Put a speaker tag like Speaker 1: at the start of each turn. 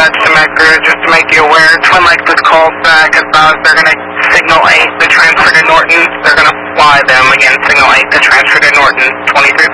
Speaker 1: dispatch to Medgar, just to make you aware. Twin Lakes was called back about they're going to signal 8 to transfer to Norton. They're going to fly them again, signal 8 to transfer to Norton, 23